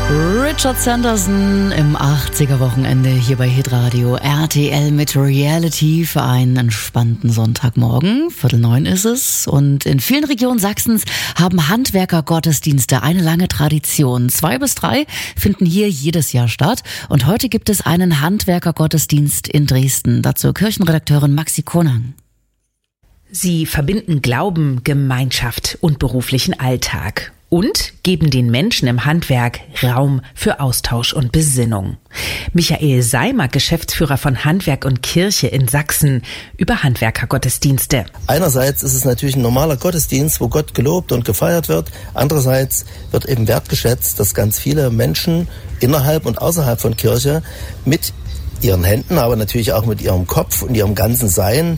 Richard Sanderson im 80er-Wochenende hier bei Hitradio RTL mit Reality für einen entspannten Sonntagmorgen. 8:45 ist es. Und in vielen Regionen Sachsens haben Handwerker-Gottesdienste eine lange Tradition. 2 bis 3 finden hier jedes Jahr statt. Und heute gibt es einen Handwerker-Gottesdienst in Dresden. Dazu Kirchenredakteurin Maxi Konang. Sie verbinden Glauben, Gemeinschaft und beruflichen Alltag und geben den Menschen im Handwerk Raum für Austausch und Besinnung. Michael Seimer, Geschäftsführer von Handwerk und Kirche in Sachsen, über Handwerkergottesdienste. Einerseits ist es natürlich ein normaler Gottesdienst, wo Gott gelobt und gefeiert wird. Andererseits wird eben wertgeschätzt, dass ganz viele Menschen innerhalb und außerhalb von Kirche mit ihren Händen, aber natürlich auch mit ihrem Kopf und ihrem ganzen Sein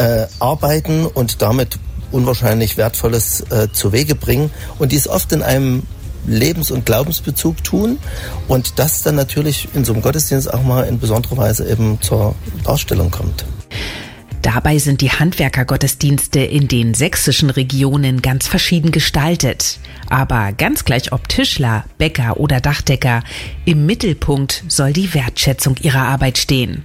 arbeiten und damit unwahrscheinlich Wertvolles zu Wege bringen und dies oft in einem Lebens- und Glaubensbezug tun und das dann natürlich in so einem Gottesdienst auch mal in besonderer Weise eben zur Darstellung kommt. Dabei sind die Handwerkergottesdienste in den sächsischen Regionen ganz verschieden gestaltet. Aber ganz gleich ob Tischler, Bäcker oder Dachdecker, im Mittelpunkt soll die Wertschätzung ihrer Arbeit stehen.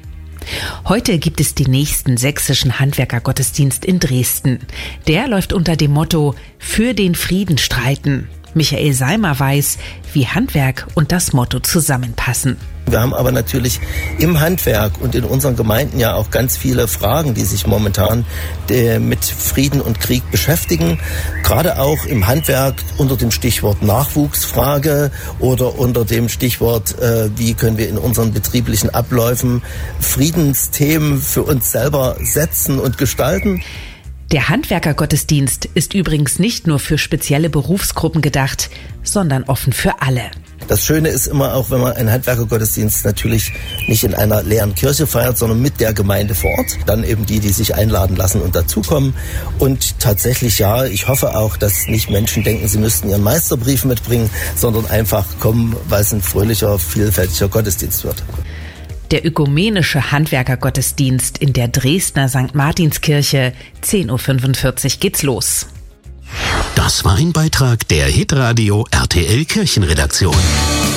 Heute gibt es den nächsten sächsischen Handwerkergottesdienst in Dresden. Der läuft unter dem Motto „Für den Frieden streiten". Michael Seimer weiß, wie Handwerk und das Motto zusammenpassen. Wir haben aber natürlich im Handwerk und in unseren Gemeinden ja auch ganz viele Fragen, die sich momentan mit Frieden und Krieg beschäftigen. Gerade auch im Handwerk unter dem Stichwort Nachwuchsfrage oder unter dem Stichwort, wie können wir in unseren betrieblichen Abläufen Friedensthemen für uns selber setzen und gestalten. Der Handwerkergottesdienst ist übrigens nicht nur für spezielle Berufsgruppen gedacht, sondern offen für alle. Das Schöne ist immer auch, wenn man einen Handwerkergottesdienst natürlich nicht in einer leeren Kirche feiert, sondern mit der Gemeinde vor Ort. Dann eben die sich einladen lassen und dazukommen. Und tatsächlich ja, ich hoffe auch, dass nicht Menschen denken, sie müssten ihren Meisterbrief mitbringen, sondern einfach kommen, weil es ein fröhlicher, vielfältiger Gottesdienst wird. Der ökumenische Handwerkergottesdienst in der Dresdner St. Martinskirche, 10:45 Uhr geht's los. Das war ein Beitrag der Hitradio RTL Kirchenredaktion.